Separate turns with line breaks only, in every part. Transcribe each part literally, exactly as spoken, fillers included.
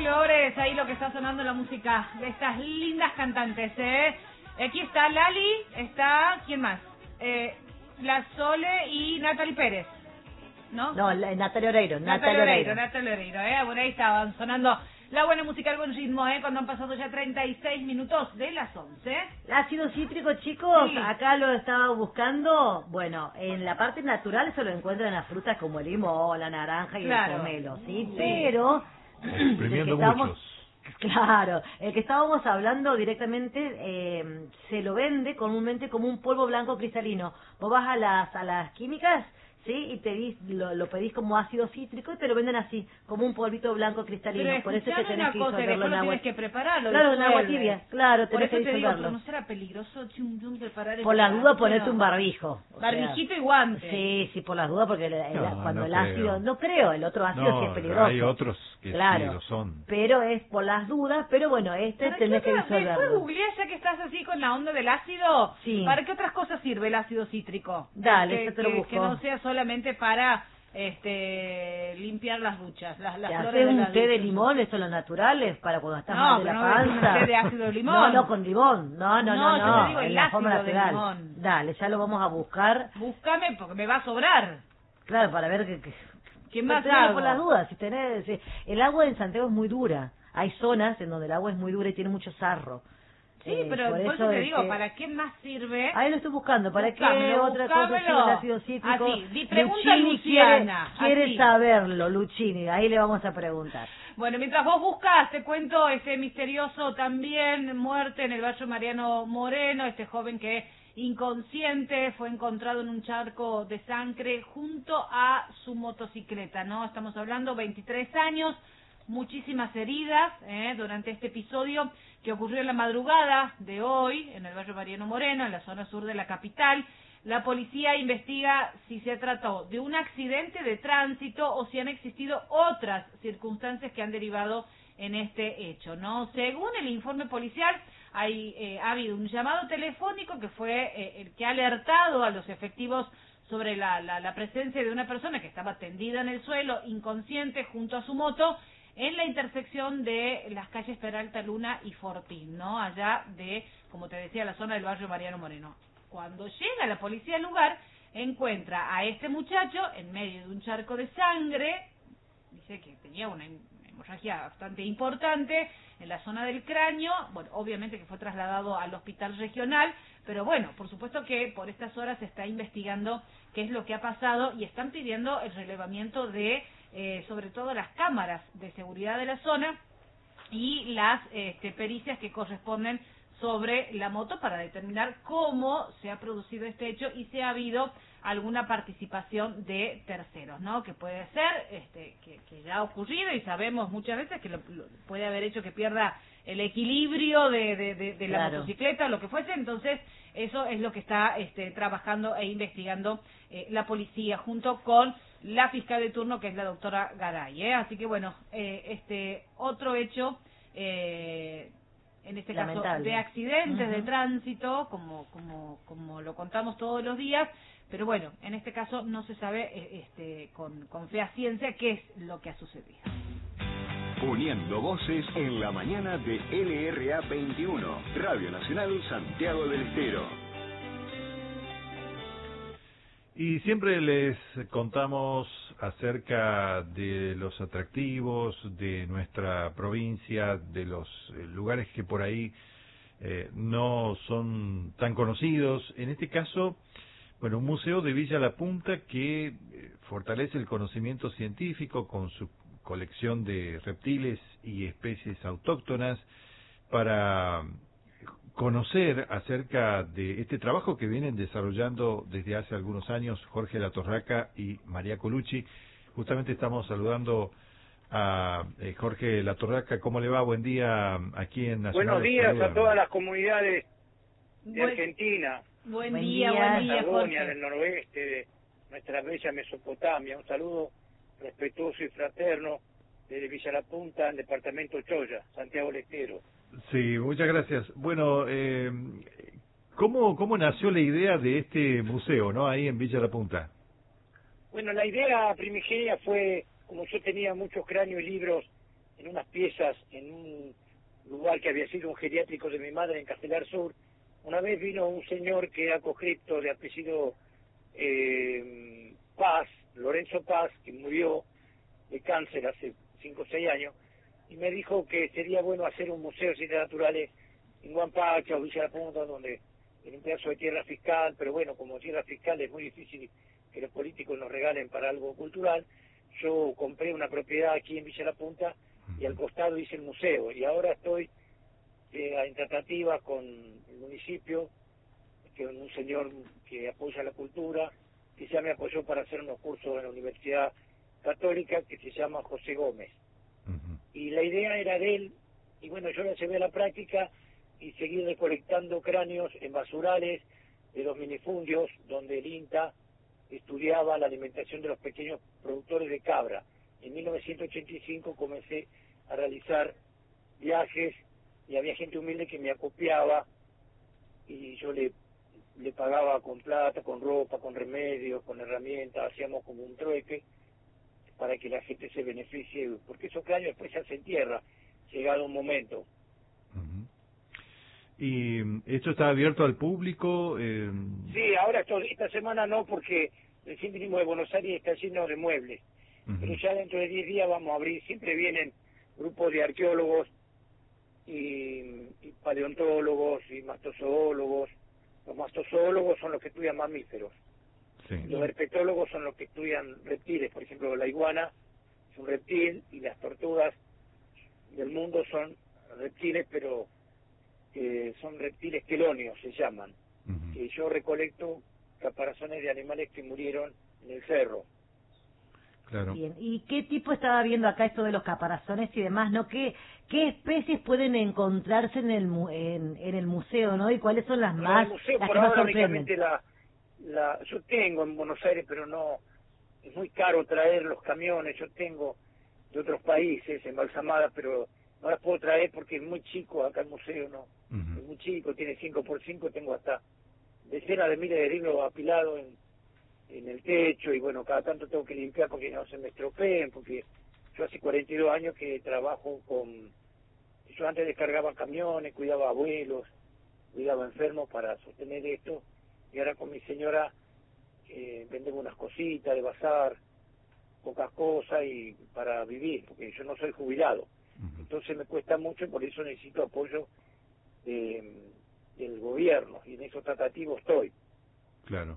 Flores, ahí lo que está sonando la música de estas lindas cantantes, ¿eh? Aquí está Lali, está, ¿quién más? Eh, La Sole y Natalie Pérez, ¿no?
No, la, Natalia Oreiro,
Natalia
Natalia
Oreiro,
Oreiro.
Natalia Oreiro, ¿eh? Bueno, ahí estaban sonando la buena música, el buen ritmo, ¿eh? Cuando han pasado ya treinta y seis minutos de las once.
Ácido cítrico, chicos,
Sí.
acá lo estaba buscando. Bueno, en la parte natural se lo encuentran en las frutas como el limón, la naranja y
Claro.
el pomelo, ¿sí?
Sí.
Pero...
Exprimiendo
el que estábamos-
muchos.
Claro, el que estábamos hablando directamente eh, se lo vende comúnmente como un polvo blanco cristalino. Vos vas a las a las químicas, ¿sí? Y pedís, lo, lo pedís como ácido cítrico y te lo venden así, como un polvito blanco cristalino.
Pero
Por eso es que
escuchame
tenés
una
que
cosa,
disolverlo
después
en
lo
agua.
tienes que prepararlo.
Claro, en agua
disuelve.
tibia, claro,
Por
tenés
eso
que
te digo,
disolverlo.
pero no será peligroso chum, chum, preparar
Por
esa
las dudas
cosa,
ponete
no.
un barbijo. o sea,
Barbijito y guante.
Sí, sí, por las dudas, porque el- el-
No,
cuando
no
el
creo.
ácido, no creo, el otro ácido sí es
No,
peligroso.
hay otros que
claro,
sí lo son.
pero es por las dudas, pero bueno, este
¿Para qué
tenés que
otra- después
disolverlo.
googleé, ya que estás así con la onda del ácido,
Sí.
¿para qué otras cosas sirve el ácido cítrico?
Dale,
que,
yo te lo
que-
busco.
que no sea solamente para este limpiar las duchas, las, las
¿Te
flores
haces
de la
un té de
ducha.
limón? Esto es lo natural, es para cuando estás
No,
mal de la
pero no es un
panza.
té de ácido de limón.
No, no, con limón. No, no,
No,
no,
yo
no.
te digo
en
el
la forma
ácido de
natural.
limón.
Dale, ya lo vamos a buscar.
Búscame porque me va a sobrar.
Claro, para ver que... que...
¿Qué más
Pero tenelo
hago?
por las dudas, si tenés... si- El agua en Santiago es muy dura. Hay zonas en donde el agua es muy dura y tiene mucho sarro.
Sí,
Eh,
pero por eso, te
es
digo,
que-
¿para qué más sirve?
Ahí lo estoy buscando. ¿Para qué
Buscámelo,
otra cosa sirve
buscámelo.
el ácido cítrico?
Así, di pregunta a
Luchini
Luciana,
quiere, quiere
así.
saberlo, Luchini. Ahí le vamos a preguntar.
Bueno, mientras vos buscas, te cuento este misterioso también muerte en el barrio Mariano Moreno, este joven que inconsciente fue encontrado en un charco de sangre junto a su motocicleta, ¿no? Estamos hablando veintitrés años, muchísimas heridas ¿eh? durante este episodio que ocurrió en la madrugada de hoy en el barrio Mariano Moreno, en la zona sur de la capital. La policía investiga si se trató de un accidente de tránsito o si han existido otras circunstancias que han derivado en este hecho, ¿no? Según el informe policial, hay, eh, ha habido un llamado telefónico que fue eh, el que ha alertado a los efectivos sobre la, la, la presencia de una persona que estaba tendida en el suelo, inconsciente, junto a su moto, en la intersección de las calles Peralta Luna y Fortín, ¿no? Allá de, como te decía, la zona del barrio Mariano Moreno. Cuando llega la policía al lugar, encuentra a este muchacho en medio de un charco de sangre, dice que tenía una hemorragia bastante importante en la zona del cráneo, bueno, obviamente que fue trasladado al hospital regional, pero bueno, por supuesto que por estas horas se está investigando qué es lo que ha pasado y están pidiendo el relevamiento de, eh, sobre todo las cámaras de seguridad de la zona y las este, pericias que corresponden sobre la moto para determinar cómo se ha producido este hecho y si ha habido alguna participación de terceros, ¿no? Que puede ser este, que, que ya ha ocurrido y sabemos muchas veces que lo, lo puede haber hecho que pierda el equilibrio de, de, de, de la
Claro.
motocicleta o lo que fuese. Entonces eso es lo que está este, trabajando e investigando eh, la policía junto con la fiscal de turno, que es la doctora Garay, ¿eh? Así que bueno, eh, este otro hecho eh, en este caso
Lamentable.
de accidentes
Ujú.
de tránsito, como como como lo contamos todos los días, pero bueno, en este caso no se sabe eh, este con, con fe a ciencia qué es lo que ha sucedido.
Uniendo voces en la mañana de L R A veintiuno, Radio Nacional Santiago del Estero.
Y siempre les contamos acerca de los atractivos de nuestra provincia, de los eh, lugares que por ahí eh, no son tan conocidos. En este caso, bueno, un museo de Villa La Punta que eh, fortalece el conocimiento científico con su colección de reptiles y especies autóctonas para conocer acerca de este trabajo que vienen desarrollando desde hace algunos años Jorge Latorraca y María Colucci. Justamente estamos saludando a eh, Jorge Latorraca. ¿Cómo le va? Buen día aquí en Nacional.
Buenos días
Saluda.
a todas las comunidades de
Buen,
Argentina,
buen
Buen
día,
día.
buen día,
Patagonia,
Jorge.
del noroeste, de nuestra bella Mesopotamia. Un saludo respetuoso y fraterno desde Villa La Punta, en departamento Choya, Santiago del Estero.
Sí, muchas gracias. Bueno, eh, ¿cómo, ¿cómo nació la idea de este museo, no, ahí en Villa La Punta?
Bueno, la idea primigenia fue, como yo tenía muchos cráneos y libros en unas piezas en un lugar que había sido un geriátrico de mi madre en Castelar Sur. Una vez vino un señor que era conscripto de apellido eh, Paz, Lorenzo Paz, que murió de cáncer hace cinco o seis años, y me dijo que sería bueno hacer un museo de ciencias naturales en Huampacha o Villa La Punta, donde en un pedazo de tierra fiscal, pero bueno, como tierra fiscal es muy difícil que los políticos nos regalen para algo cultural. Yo compré una propiedad aquí en Villa La Punta y al costado hice el museo, y ahora estoy eh, en tratativa con el municipio, que un señor que apoya la cultura, que ya me apoyó para hacer unos cursos en la Universidad Católica, que se llama José Gómez. Uh-huh. Y la idea era de él, y bueno, yo la llevé a la práctica y seguí recolectando cráneos en basurales de los minifundios, donde el INTA estudiaba la alimentación de los pequeños productores de cabra. En mil novecientos ochenta y cinco comencé a realizar viajes y había gente humilde que me acopiaba y yo le, le pagaba con plata, con ropa, con remedios, con herramientas, hacíamos como un trueque para que la gente se beneficie, porque esos cráneos después se hacen tierra, llegado un momento.
Uh-huh. ¿Y esto está abierto al público? Eh...
Sí, ahora esto, esta semana no, porque recién vinimos de Buenos Aires y está lleno de muebles. Uh-huh. Pero ya dentro de diez días vamos a abrir. Siempre vienen grupos de arqueólogos y, y paleontólogos y mastozoólogos. Los mastozoólogos son los que estudian mamíferos. Sí. Los herpetólogos son los que estudian reptiles. Por ejemplo, la iguana es un reptil y las tortugas del mundo son reptiles, pero eh, son reptiles quelonios, se llaman. Uh-huh. Que yo recolecto caparazones de animales que murieron en el cerro.
Claro. Bien. ¿Y qué tipo estaba viendo acá esto de los caparazones y demás, no? ¿Qué qué especies pueden encontrarse en el en, en el museo, no? ¿Y cuáles son las más,
no, el museo,
las
por
que más
ahora,
sorprenden?
La, la, yo tengo en Buenos Aires, pero no, es muy caro traer los camiones. Yo tengo de otros países embalsamadas, pero no las puedo traer porque es muy chico acá el museo, ¿no? Uh-huh. Es muy chico, tiene cinco por cinco, tengo hasta decenas de miles de libros apilados en, en el techo, y bueno, cada tanto tengo que limpiar porque no se me estropeen, porque yo hace cuarenta y dos años que trabajo con... Yo antes descargaba camiones, cuidaba abuelos, cuidaba enfermos para sostener esto, y ahora con mi señora eh, vendemos unas cositas de bazar, pocas cosas, y para vivir, porque yo no soy jubilado. Uh-huh. Entonces me cuesta mucho y por eso necesito apoyo de, del gobierno, y en esos tratativos estoy.
Claro.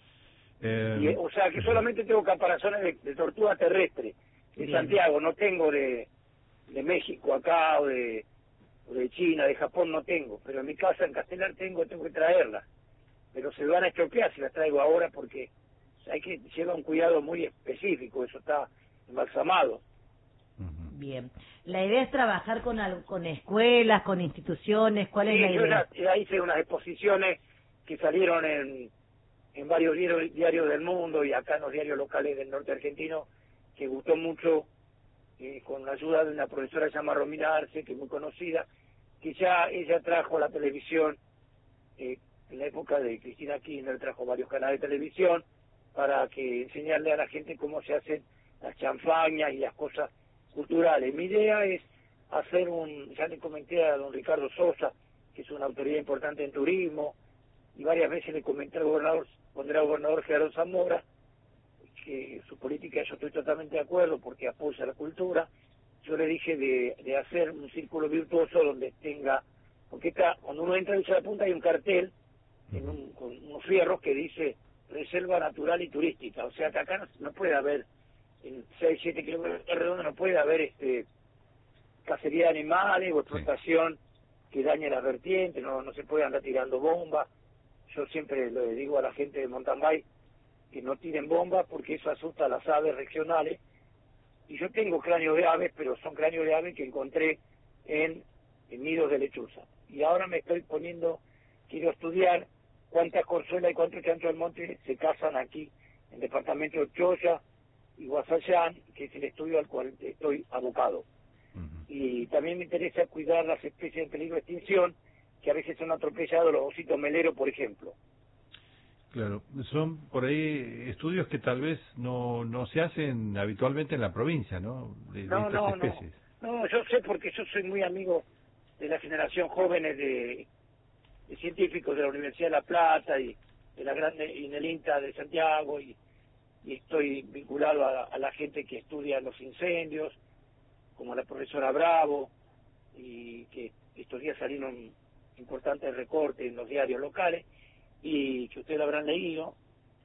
Eh, y, o sea, que solamente tengo caparazones de, de tortuga terrestre, de bien. Santiago, no tengo de, de México acá, o de, o de China, de Japón no tengo, pero en mi casa en Castelar tengo, tengo que traerlas, pero se van a estropear si las traigo ahora, porque hay que llevar un cuidado muy específico, eso está embalsamado.
Bien. La idea es trabajar con con escuelas, con instituciones. ¿Cuál
sí,
es la idea?
Yo ya hice unas exposiciones que salieron en, en varios diarios, diarios del mundo y acá en los diarios locales del norte argentino, que gustó mucho, eh, con la ayuda de una profesora llamada Romina Arce, que es muy conocida, que ya ella trajo a la televisión, eh, en la época de Cristina Kirchner, trajo varios canales de televisión para que enseñarle a la gente cómo se hacen las chanfañas y las cosas culturales. Mi idea es hacer un, ya le comenté a don Ricardo Sosa, que es una autoridad importante en turismo, y varias veces le comenté al gobernador, cuando era gobernador Gerardo Zamora, que su política yo estoy totalmente de acuerdo porque apoya la cultura. Yo le dije de, de hacer un círculo virtuoso donde tenga, porque acá, cuando uno entra en Villa La Punta hay un cartel en un, con unos fierros que dice Reserva Natural y Turística, o sea que acá no, no puede haber, en seis, siete kilómetros redondos no puede haber este cacería de animales o explotación sí. que dañe las vertientes, no no se puede andar tirando bombas. Yo siempre le digo a la gente de mountain bike que no tiren bombas porque eso asusta a las aves regionales, y yo tengo cráneos de aves, pero son cráneos de aves que encontré en, en nidos de lechuza, y ahora me estoy poniendo, quiero estudiar cuántas corzuelas y cuántos chanchos del monte se cazan aquí en el departamento de Choya y Guasayán, que es el estudio al cual estoy abocado. Uh-huh. Y también me interesa cuidar las especies en peligro de extinción, que a veces son atropellados, los ositos meleros, por ejemplo.
Claro, son por ahí estudios que tal vez no no se hacen habitualmente en la provincia, ¿no? De,
no,
de estas
no,
especies.
No, no, no, yo sé porque yo soy muy amigo de la generación jóvenes de, de científicos de la Universidad de La Plata y de la grande y en el INTA de Santiago y, y estoy vinculado a, a la gente que estudia los incendios, como la profesora Bravo, y que estos días salieron importantes recortes en los diarios locales y que ustedes lo habrán leído.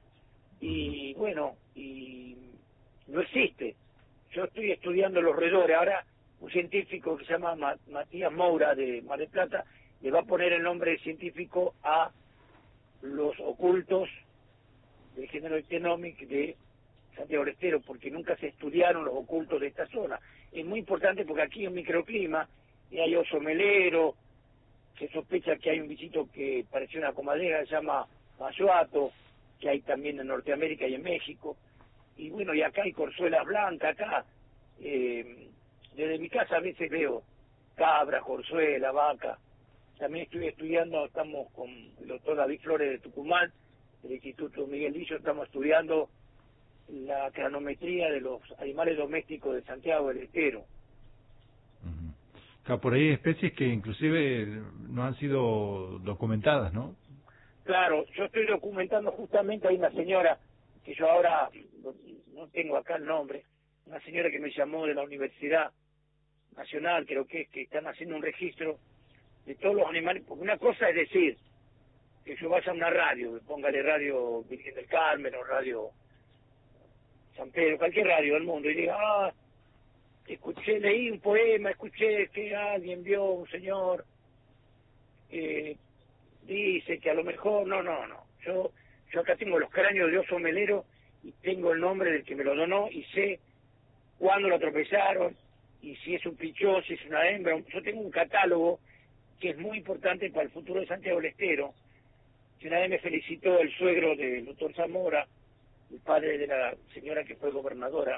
Y bueno, y no existe. Yo estoy estudiando los roedores. Ahora un científico que se llama Matías Moura de Mar del Plata le va a poner el nombre científico a los ocultos del género Ictenomix de Santiago del Estero, porque nunca se estudiaron los ocultos de esta zona. Es muy importante porque aquí hay un microclima y hay oso melero, se sospecha que hay un bichito que pareció una comadreja, se llama mayoato, que hay también en Norteamérica y en México, y bueno, y acá hay corzuelas blancas, acá, eh, desde mi casa a veces veo cabra, corzuela, vaca. También estoy estudiando, estamos con el doctor David Flores de Tucumán, del Instituto Miguel Lillo, estamos estudiando la cronometría de los animales domésticos de Santiago del Estero.
Uh-huh. Acá por ahí hay especies que inclusive no han sido documentadas, ¿no?
Claro, yo estoy documentando justamente, hay una señora, que yo ahora no tengo acá el nombre, una señora que me llamó de la Universidad Nacional, creo que es, que están haciendo un registro de todos los animales, porque una cosa es decir, que yo vaya a una radio, póngale radio Virgen del Carmen o radio San Pedro, cualquier radio del mundo, y diga, ah, escuché, leí un poema, escuché que alguien vio un señor, eh, dice que a lo mejor, no, no, no, yo yo acá tengo los cráneos de oso melero y tengo el nombre del que me lo donó y sé cuándo lo atropellaron y si es un pichón, si es una hembra. Yo tengo un catálogo que es muy importante para el futuro de Santiago del Estero, que una vez me felicitó el suegro del doctor Zamora, el padre de la señora que fue gobernadora,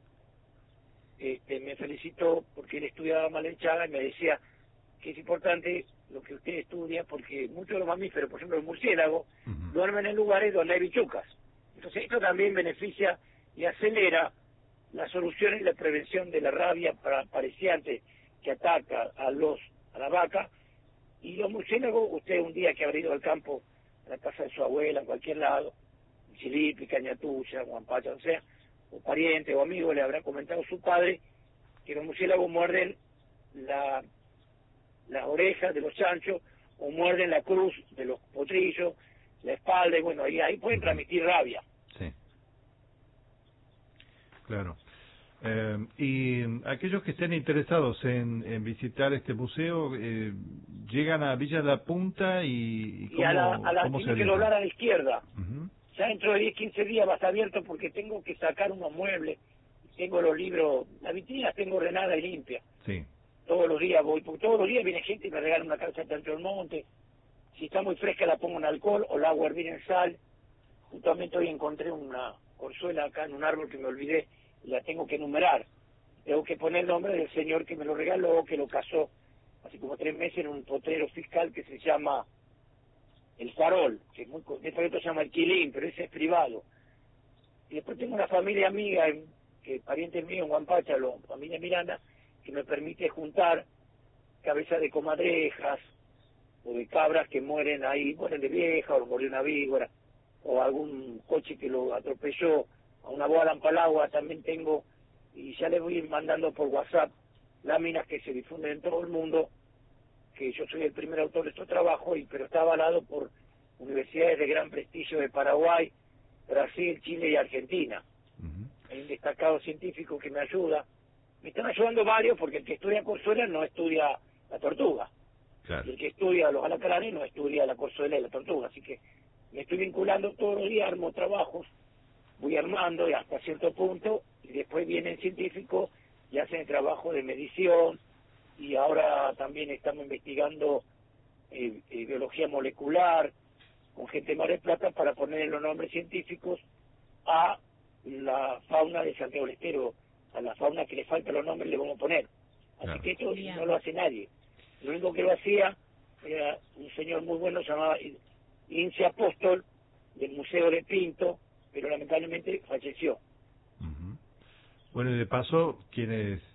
este, me felicitó porque él estudiaba Malenchaga y me decía que es importante lo que usted estudia porque muchos de los mamíferos, por ejemplo el murciélago, uh-huh, duermen en lugares donde hay bichucas. Entonces esto también beneficia y acelera la solución y la prevención de la rabia pareciente que ataca a los a la vaca. Y los murciélagos, usted un día que habrá ido al campo, a la casa de su abuela, en cualquier lado, Chilipi, Cañatuya, Guampacha, o sea, o pariente o amigo, le habrá comentado su padre que los murciélagos muerden la las orejas de los chanchos o muerden la cruz de los potrillos, la espalda, y bueno, ahí, ahí pueden transmitir rabia.
Sí, claro. Eh, y aquellos que estén interesados en, en visitar este museo, eh, llegan a Villa La Punta y, y, ¿cómo,
y a la, a la
¿cómo
tiene
se
que doblar a la izquierda.
Uh-huh.
Ya dentro de diez, quince días va a estar abierto porque tengo que sacar unos muebles, tengo los libros, las vitrinas tengo ordenada y limpia.
Sí.
Todos los días voy, porque todos los días viene gente y me regala una calza de Ancho del Monte. Si está muy fresca la pongo en alcohol o la hago hervir en sal. Justamente hoy encontré una corzuela acá en un árbol que me olvidé y la tengo que enumerar. Tengo que poner el nombre del señor que me lo regaló, que lo casó hace como tres meses en un potrero fiscal que se llama El Farol, que es muy, de proyecto se llama El Quilín, pero ese es privado. Y después tengo una familia amiga, que parientes míos en Guampacha, la familia Miranda, que me permite juntar cabezas de comadrejas o de cabras que mueren ahí, mueren de vieja, o murió una víbora, o algún coche que lo atropelló, a una boa lampalagua también tengo, y ya les voy mandando por WhatsApp láminas que se difunden en todo el mundo, que yo soy el primer autor de estos trabajos, y pero está avalado por universidades de gran prestigio de Paraguay, Brasil, Chile y Argentina. Uh-huh. Hay un destacado científico que me ayuda. Me están ayudando varios porque el que estudia corzuela no estudia la tortuga. Claro. Y el que estudia los alacranes no estudia la corzuela y la tortuga. Así que me estoy vinculando todos los días, armo trabajos, voy armando y hasta cierto punto, y después vienen científicos y hacen el trabajo de medición, y ahora también estamos investigando eh, eh, biología molecular con gente de Mar del Plata para poner los nombres científicos a la fauna de Santiago del Estero. A la fauna que le falta los nombres le vamos a poner. Así claro. que esto Bien. no lo hace nadie. Lo único que lo hacía era un señor muy bueno llamado Ince Apóstol del Museo de Pinto, pero lamentablemente falleció.
Uh-huh. Bueno, y de paso, quienes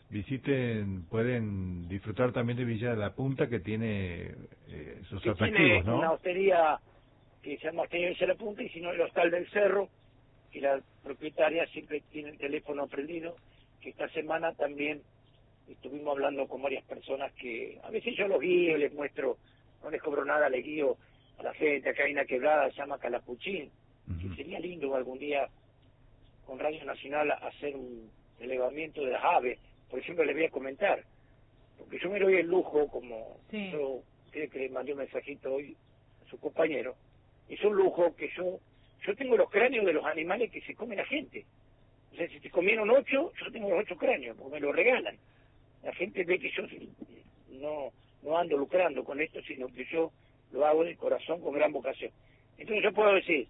visiten, pueden disfrutar también de Villa de la Punta, que tiene eh, sus
que
atractivos,
tiene
¿no?
una hostería que se llama Hostería Villa de la Punta, y si no el Hostal del Cerro, que la propietaria siempre tiene el teléfono prendido, que esta semana también estuvimos hablando con varias personas que a veces yo los guío, les muestro, no les cobro nada, les guío a la gente. Acá hay una quebrada, se llama Calapuchín, uh-huh. que sería lindo algún día con Radio Nacional hacer un elevamiento de las aves. Por ejemplo, les voy a comentar, porque yo me doy el lujo, como
sí.
yo creo que le mandé un mensajito hoy a su compañero, es un lujo que yo yo tengo los cráneos de los animales que se come la gente. O sea, si te comieron ocho, yo tengo los ocho cráneos, porque me lo regalan. La gente ve que yo no no ando lucrando con esto, sino que yo lo hago de corazón, con gran vocación. Entonces yo puedo decir,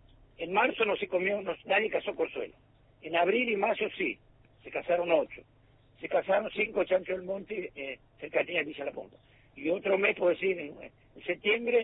en marzo no se comió, no, nadie cazó corzuelo. En abril y mayo sí, se cazaron ocho. Se cazaron cinco chanchos del monte, eh, cercanía de Villa La Punta. Y otro mes, puedo decir, en, en septiembre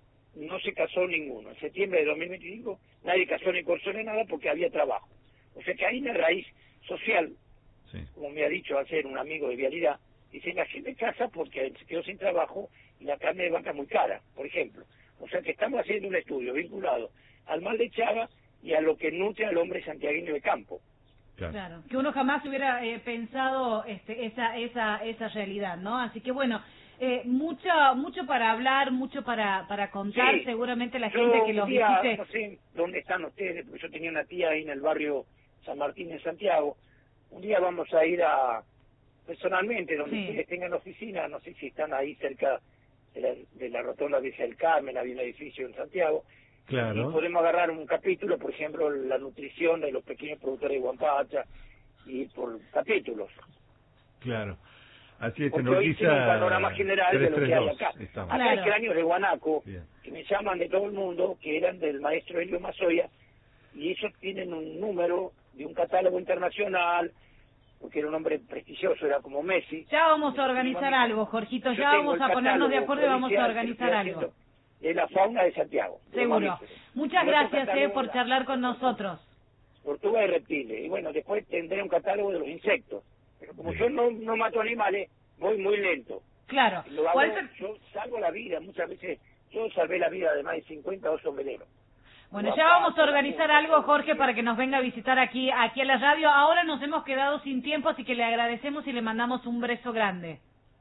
no se cazó ninguno. En septiembre de dos mil veinticinco nadie cazó ni corzuelo ni nada porque había trabajo. O sea que hay una raíz social, sí. como me ha dicho ayer un amigo de Vialidad, dice, la gente caza porque se quedó sin trabajo y la carne de vaca es muy cara, por ejemplo. O sea que estamos haciendo un estudio vinculado al mal de Chaga y a lo que nutre al hombre santiagueño de campo.
Claro. claro, que uno jamás hubiera eh, pensado este, esa esa esa realidad, ¿no? Así que bueno, eh, mucho mucho para hablar, mucho para para contar,
sí,
seguramente la gente que los
día,
visite.
No sé dónde están ustedes, porque yo tenía una tía ahí en el barrio San Martín en Santiago. Un día vamos a ir a personalmente, donde sí. ustedes tengan oficina, no sé si están ahí cerca de la, de la rotonda Villa del Carmen, había un edificio en Santiago.
Claro.
Y podemos agarrar un capítulo, por ejemplo, la nutrición de los pequeños productores de Huampacha, y por capítulos.
Claro. Así es,
porque hoy tiene un panorama general de lo que hay acá.
Estamos.
Acá
claro.
hay cráneos de guanaco,
Bien.
que me llaman de todo el mundo, que eran del maestro Helio Mazoya, y ellos tienen un número de un catálogo internacional, porque era un hombre prestigioso, era como Messi.
Ya vamos a organizar algo, Jorgito, ya vamos a ponernos de acuerdo y vamos a organizar algo.
De la fauna de Santiago.
Seguro. Muchas gracias eh, por charlar con nosotros.
Tortuga y reptiles. Y bueno, después tendré un catálogo de los insectos. Pero como yo no, no mato animales, voy muy lento.
Claro.
Lo hago,
¿Cuál...
yo salvo la vida, muchas veces yo salvé la vida de más de cincuenta osos veleros.
Bueno, ya vamos a organizar algo, Jorge, para que nos venga a visitar aquí aquí a la radio. Ahora nos hemos quedado sin tiempo, así que le agradecemos y le mandamos un beso grande.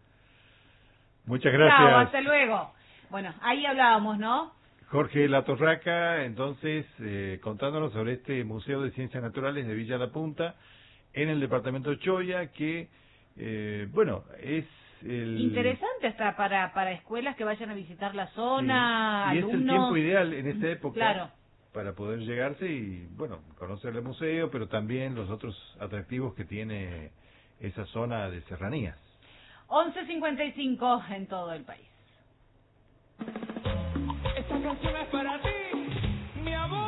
Muchas gracias.
Chao, hasta luego. Bueno, ahí hablábamos, ¿no?
Jorge Latorraca, entonces, eh, contándonos sobre este Museo de Ciencias Naturales de Villa La Punta, en el departamento de Choya, que, eh, bueno, es el...
interesante hasta para para escuelas que vayan a visitar la zona,
sí. Y
alumnos.
es el tiempo ideal en esta época
claro.
para poder llegarse y, bueno, conocer el museo, pero también los otros atractivos que tiene esa zona de serranías.
once cincuenta y cinco en todo el país.
Esta canción es para ti.